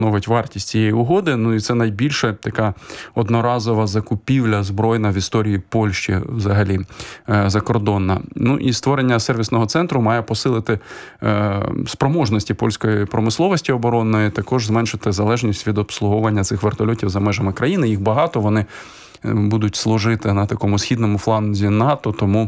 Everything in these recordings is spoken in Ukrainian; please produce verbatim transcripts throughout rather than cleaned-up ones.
становить вартість цієї угоди. Ну і це найбільша така одноразова закупівля збройна в історії Польщі взагалі закордонна. Ну і створення сервісного центру має посилити спроможності польської промисловості оборонної, також зменшити залежність від обслуговування цих вертольотів за межами країни. Їх багато, вони будуть служити на такому східному фланзі НАТО, тому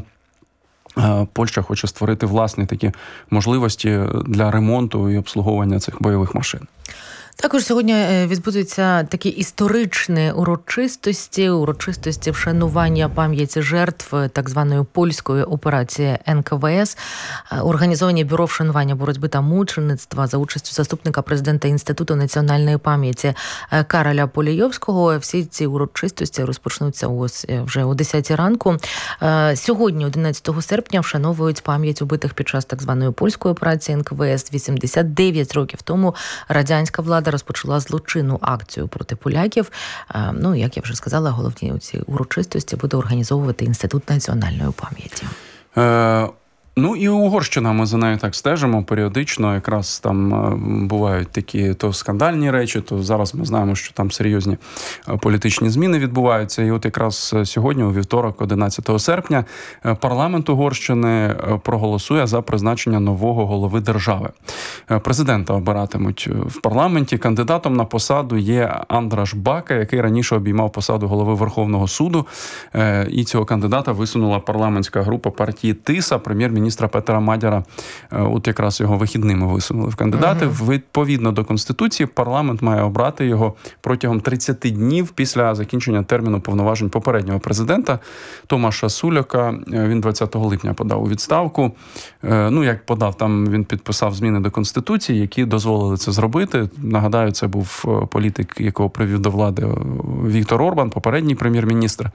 Польща хоче створити власні такі можливості для ремонту і обслуговування цих бойових машин. Також сьогодні відбудуться такі історичні урочистості, урочистості вшанування пам'яті жертв так званої польської операції ен ка ве ес, організовані бюро вшанування боротьби та мучеництва за участю заступника президента Інституту національної пам'яті Кароля Полійовського. Всі ці урочистості розпочнуться ось вже о десятій ранку. Сьогодні, одинадцятого серпня, вшановують пам'ять убитих під час так званої польської операції ен ка ве ес. вісімдесят дев'ять років тому радянська влада розпочала злочинну акцію проти поляків. Ну, як я вже сказала, головні ці урочистості буде організовувати Інститут національної пам'яті. Е- Ну і Угорщина, ми за нею так стежимо періодично, якраз там бувають такі то скандальні речі, то зараз ми знаємо, що там серйозні політичні зміни відбуваються. І от якраз сьогодні, у вівторок, одинадцятого серпня, парламент Угорщини проголосує за призначення нового голови держави. Президента обиратимуть в парламенті. Кандидатом на посаду є Андраш Бака, який раніше обіймав посаду голови Верховного суду. І цього кандидата висунула парламентська група партії Тиса, прем'єр-міністр міністра Петера Мадяра, от якраз його вихідними висунули в кандидати. Uh-huh. Відповідно до Конституції, парламент має обрати його протягом тридцять днів після закінчення терміну повноважень попереднього президента Томаша Суляка. Він двадцятого липня подав у відставку. Ну, як подав, там він підписав зміни до Конституції, які дозволили це зробити. Нагадаю, це був політик, якого привів до влади Віктор Орбан, попередній прем'єр-міністр.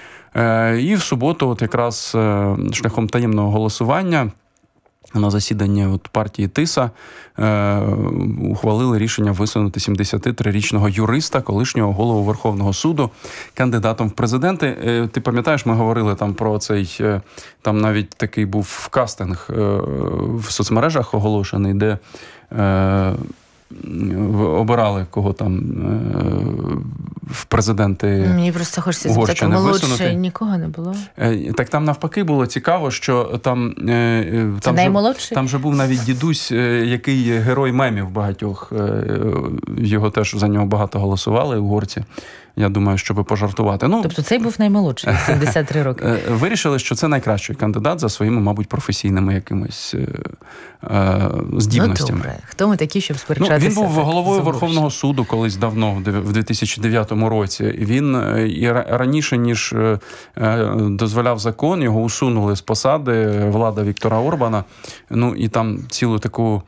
І в суботу, от якраз шляхом таємного голосування на засіданні от партії Тиса е, ухвалили рішення висунути сімдесятитрирічного юриста, колишнього голову Верховного суду, кандидатом в президенти. Е, ти пам'ятаєш, ми говорили там про цей, е, там навіть такий був кастинг е, в соцмережах оголошений, де е, обирали кого там в президенти. Мені просто хочеться запитати, молодше нікого не було? Так там навпаки було цікаво, що там там, же, там же був навіть дідусь, який герой мемів багатьох. Його теж за нього багато голосували угорці. Я думаю, щоб пожартувати. Ну, тобто цей був наймолодший, сімдесят три роки. Вирішили, що це найкращий кандидат за своїми, мабуть, професійними якимись е, здібностями. Ну, добре. Хто ми такі, щоб сперечатися? Ну, він був головою Верховного суду колись давно, в дві тисячі дев'ятому році. Він і раніше, ніж дозволяв закон, його усунули з посади влада Віктора Орбана. Ну, і там цілу таку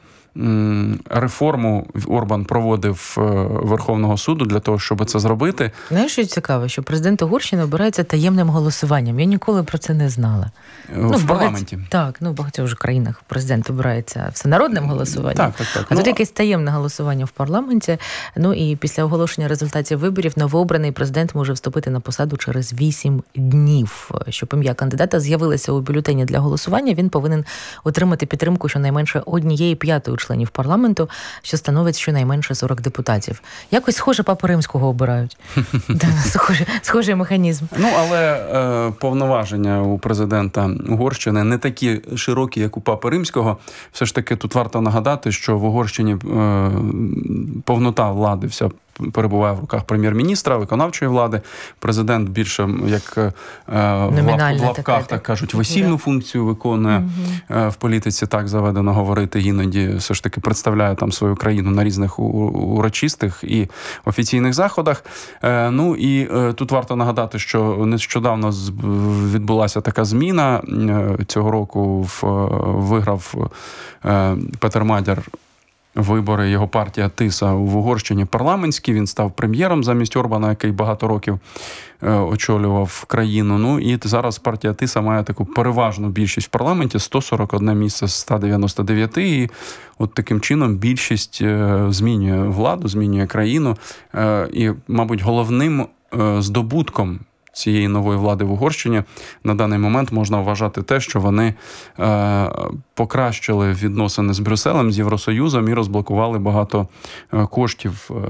реформу Орбан проводив Верховного суду для того, щоб це зробити. Знаєш, що цікаво, що президент Угорщини обирається таємним голосуванням. Я ніколи про це не знала. В ну, парламенті. Багать... Так, ну в багатьох вже країнах президент обирається всенародним голосуванням. Так, так, так. А ну, тут якесь таємне голосування в парламенті. Ну і після оголошення результатів виборів новообраний президент може вступити на посаду через вісім днів. Щоб ім'я кандидата з'явилося у бюлетені для голосування, він повинен отримати підтримку щонайменше однієї п'ятої членів парламенту, що становить щонайменше сорок депутатів. Якось схоже Папу Римського обирають. Схожий, схожий механізм. Ну, але е, повноваження у президента Угорщини не такі широкі, як у Папи Римського. Все ж таки тут варто нагадати, що в Угорщині е, повнота влади вся перебуває в руках прем'єр-міністра, виконавчої влади. Президент більше, як е, в лапках, така, так кажуть, весільну функцію виконує. Угу. В політиці так заведено говорити, іноді все ж таки представляє там свою країну на різних урочистих і офіційних заходах. Е, ну і е, тут варто нагадати, що нещодавно відбулася така зміна. Е, цього року в, виграв е, Петер Мадяр вибори, його партія Тиса в Угорщині парламентські. Він став прем'єром замість Орбана, який багато років е, очолював країну. Ну і зараз партія Тиса має таку переважну більшість в парламенті, сто сорок одне місце з ста дев'яноста дев'яти. І от таким чином більшість е, змінює владу, змінює країну. Е, і, мабуть, головним е, здобутком цієї нової влади в Угорщині на даний момент можна вважати те, що вони е, покращили відносини з Брюсселем, з Євросоюзом і розблокували багато коштів